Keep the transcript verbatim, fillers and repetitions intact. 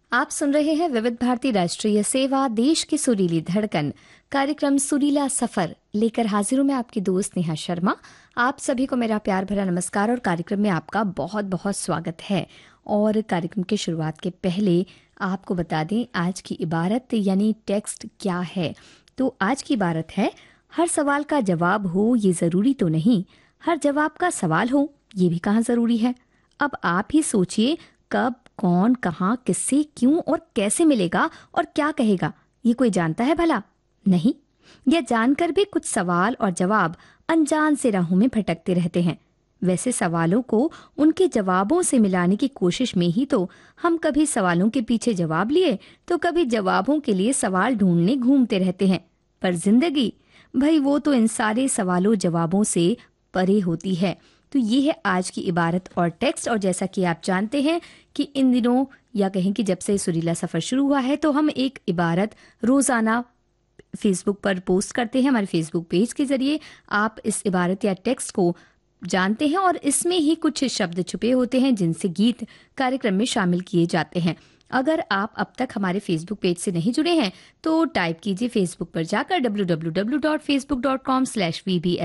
आप सुन रहे हैं विविध भारती राष्ट्रीय सेवा, देश की सुरीली धड़कन, कार्यक्रम सुरीला सफर लेकर हाजिर हूं मैं आपकी दोस्त नेहा शर्मा। आप सभी को मेरा प्यार भरा नमस्कार और कार्यक्रम में आपका बहुत बहुत स्वागत है। और कार्यक्रम की शुरुआत के पहले आपको बता दें आज की इबारत यानी टेक्स्ट क्या है। तो आज की इबारत है, हर सवाल का जवाब हो ये जरूरी तो नहीं, हर जवाब का सवाल हो ये भी कहाँ जरूरी है। अब आप ही सोचिए, कब, कौन, कहाँ, किससे, क्यों और कैसे मिलेगा और क्या कहेगा, ये कोई जानता है भला? नहीं। यह जानकर भी कुछ सवाल और जवाब अनजान से राहों में भटकते रहते हैं। वैसे सवालों को उनके जवाबों से मिलाने की कोशिश में ही तो हम कभी सवालों के पीछे जवाब लिए तो कभी जवाबों के लिए सवाल ढूंढने घूमते रहते हैं। पर जिंदगी भाई, वो तो इन सारे सवालों जवाबों से परे होती है। तो ये है आज की इबारत और टेक्स्ट। और जैसा कि आप जानते हैं कि इन दिनों या कहें कि जब से सुरीला सफ़र शुरू हुआ है तो हम एक इबारत रोज़ाना फेसबुक पर पोस्ट करते हैं। हमारे फेसबुक पेज के ज़रिए आप इस इबारत या टेक्स्ट को जानते हैं और इसमें ही कुछ शब्द छुपे होते हैं जिनसे गीत कार्यक्रम में शामिल किए जाते हैं। अगर आप अब तक हमारे फेसबुक पेज से नहीं जुड़े हैं तो टाइप कीजिए फेसबुक पर जाकर W W W dot Facebook dot com slash we B